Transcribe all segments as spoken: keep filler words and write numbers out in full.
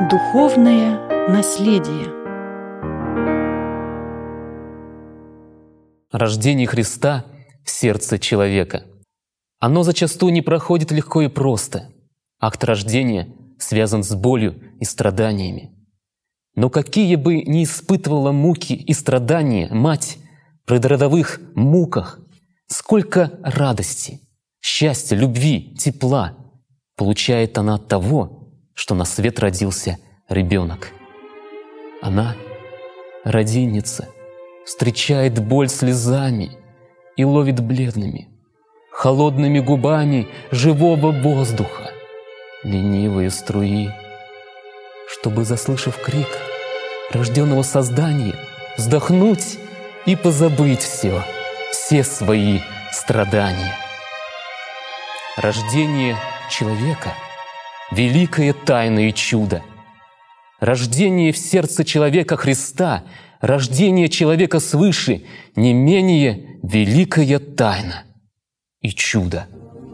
Духовное наследие. Рождение Христа в сердце человека. Оно зачастую не проходит легко и просто. Акт рождения связан с болью и страданиями. Но какие бы ни испытывала муки и страдания мать при родовых муках, сколько радости, счастья, любви, тепла получает она от того, что на свет родился ребенок. Она, родильница, встречает боль слезами и ловит бледными, холодными губами живого воздуха ленивые струи, чтобы, заслышав крик рожденного создания, вздохнуть и позабыть все, все свои страдания. Рождение человека — великое тайна и чудо. Рождение в сердце человека Христа, рождение человека свыше — не менее великая тайна и чудо.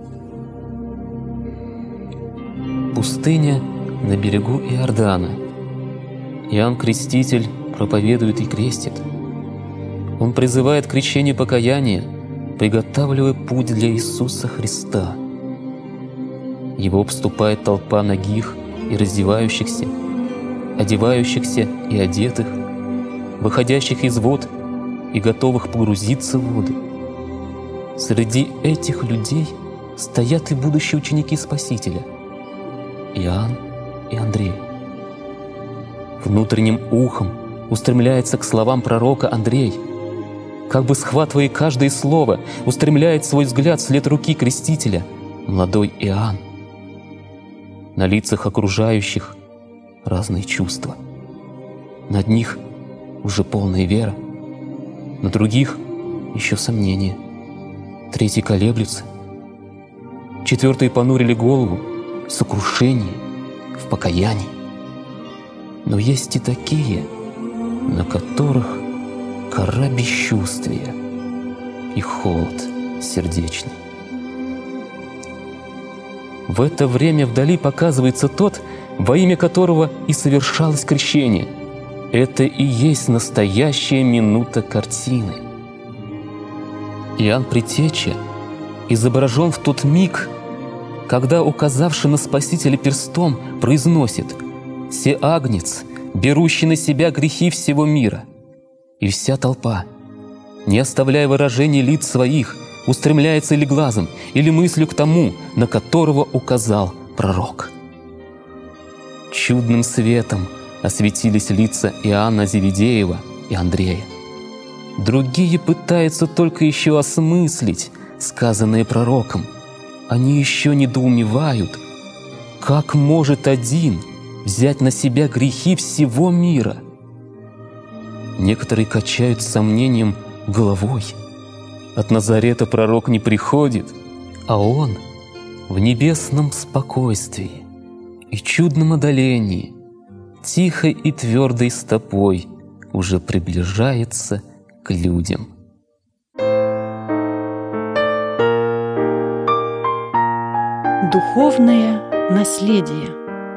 Пустыня на берегу Иордана. Иоанн Креститель проповедует и крестит. Он призывает к крещению покаяния, приготавливая путь для Иисуса Христа. Его обступает толпа нагих и раздевающихся, одевающихся и одетых, выходящих из вод и готовых погрузиться в воды. Среди этих людей стоят и будущие ученики Спасителя — Иоанн и Андрей. Внутренним ухом устремляется к словам пророка Андрей, как бы схватывая каждое слово, устремляет свой взгляд вслед руки Крестителя молодой Иоанн. На лицах окружающих разные чувства. На одних уже полная вера, на других еще сомнения. Третьи колеблются, четвертые понурили голову в сокрушении, в покаянии. Но есть и такие, на которых кора бесчувствия и холод сердечный. В это время вдали показывается тот, во имя которого и совершалось крещение. Это и есть настоящая минута картины. Иоанн Предтеча изображен в тот миг, когда, указавший на Спасителя перстом, произносит: «Се агнец, берущий на себя грехи всего мира». И вся толпа, не оставляя выражений лиц своих, устремляется или глазом, или мыслью к тому, на которого указал пророк. Чудным светом осветились лица Иоанна Зеведеева и Андрея. Другие пытаются только еще осмыслить сказанное пророком. Они еще недоумевают, как может один взять на себя грехи всего мира. Некоторые качают с сомнением головой. От Назарета пророк не приходит, а он в небесном спокойствии и чудном одолении, тихой и твердой стопой уже приближается к людям. Духовное наследие.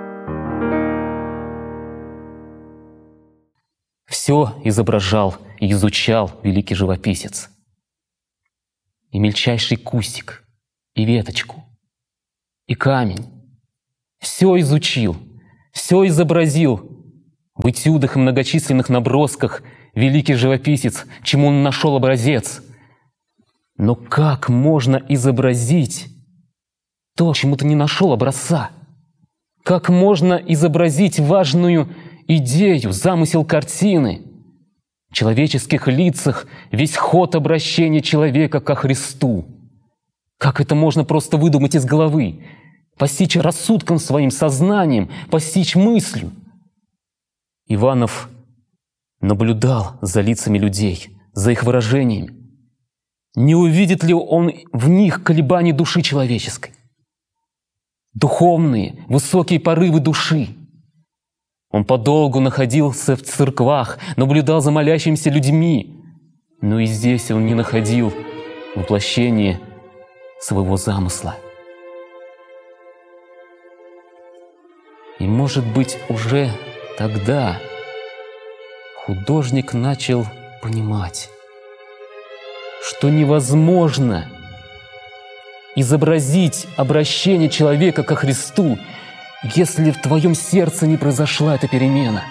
Все изображал и изучал великий живописец. И мельчайший кустик, и веточку, и камень. Все изучил, все изобразил. В этюдах и многочисленных набросках великий живописец, чему он нашел образец. Но как можно изобразить то, чему ты не нашел образца? Как можно изобразить важную идею, замысел картины? В человеческих лицах весь ход обращения человека ко Христу. Как это можно просто выдумать из головы, постичь рассудком своим, сознанием, постичь мыслью? Иванов наблюдал за лицами людей, за их выражениями. Не увидит ли он в них колебаний души человеческой? Духовные, высокие порывы души. Он подолгу находился в церквах, наблюдал за молящимися людьми, но и здесь он не находил воплощения своего замысла. И, может быть, уже тогда художник начал понимать, что невозможно изобразить обращение человека ко Христу, если в твоем сердце не произошла эта перемена.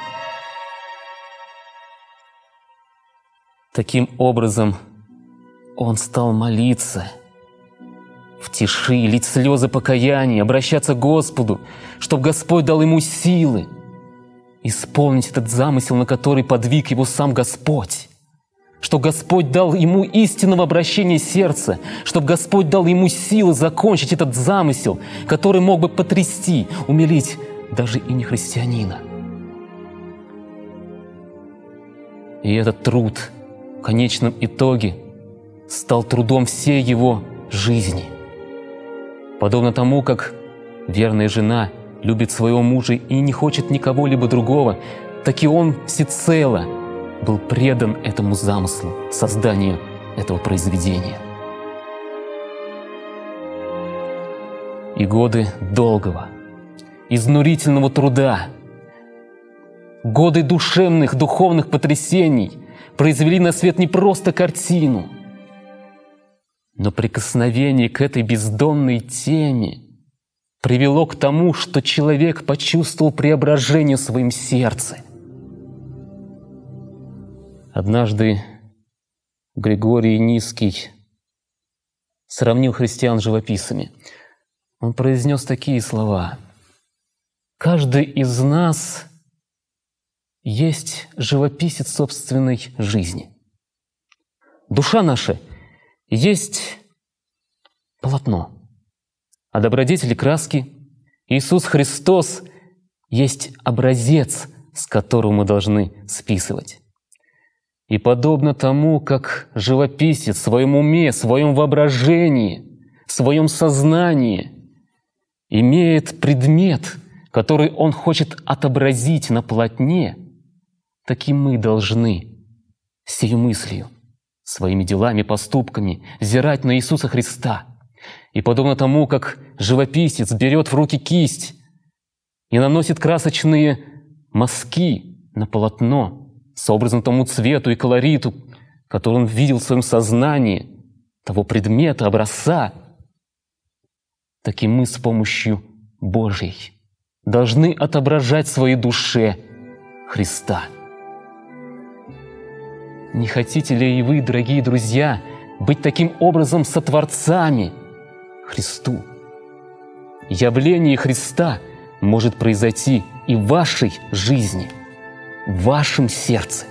Таким образом, он стал молиться, в тиши лить слезы покаяния, обращаться к Господу, чтобы Господь дал ему силы исполнить этот замысел, на который подвиг его сам Господь. Чтобы Господь дал ему истинного обращения сердца, чтобы Господь дал ему силы закончить этот замысел, который мог бы потрясти, умилить даже и не христианина. И этот труд в конечном итоге стал трудом всей его жизни. Подобно тому, как верная жена любит своего мужа и не хочет никого либо другого, так и он всецело был предан этому замыслу, созданию этого произведения. И годы долгого, изнурительного труда, годы душевных, духовных потрясений произвели на свет не просто картину, но прикосновение к этой бездонной теме привело к тому, что человек почувствовал преображение в своем сердце. Однажды Григорий Низкий сравнил христиан с живописцами. Он произнес такие слова: «Каждый из нас есть живописец собственной жизни. Душа наша есть полотно, а добродетели краски. Иисус Христос есть образец, с которого мы должны списывать. И подобно тому, как живописец в своем уме, в своем воображении, в своем сознании имеет предмет, который он хочет отобразить на полотне, так и мы должны сею мыслью, своими делами, поступками взирать на Иисуса Христа. И подобно тому, как живописец берет в руки кисть и наносит красочные мазки на полотно, сообразно тому цвету и колориту, который он видел в своем сознании, того предмета, образца, так и мы с помощью Божьей должны отображать в своей душе Христа. Не хотите ли и вы, дорогие друзья, быть таким образом сотворцами Христу? Явление Христа может произойти и в вашей жизни, в вашем сердце.